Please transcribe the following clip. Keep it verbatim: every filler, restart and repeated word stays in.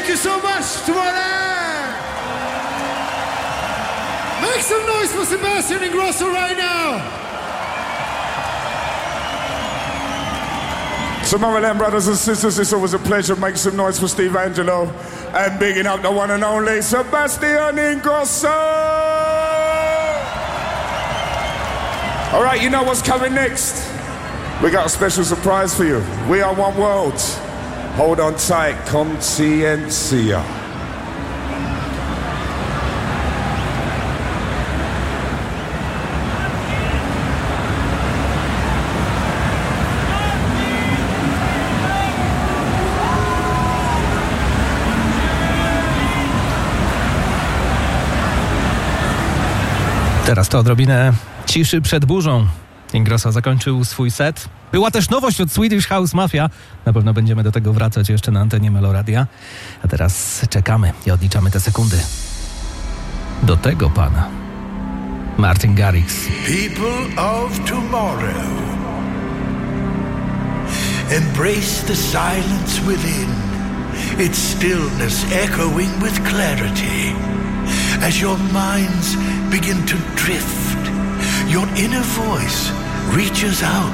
you so much to our land. Make some noise for Sebastian Ingrosso right now. So Maryland brothers and sisters, it's always a pleasure. Make some noise for Steve Angelo and bigging up the one and only Sebastian Ingrosso. All right, you know what's coming next. We got a special surprise for you. We are one world. Hold on tight, Conciencia. Teraz to odrobinę ciszy przed burzą. Ingrosso zakończył swój set. Była też nowość od Swedish House Mafia. Na pewno będziemy do tego wracać jeszcze na antenie Meloradia. A teraz czekamy i odliczamy te sekundy. Do tego pana Martin Garrix. People of tomorrow, embrace the silence within, its stillness echoing with clarity. As your minds begin to drift, your inner voice reaches out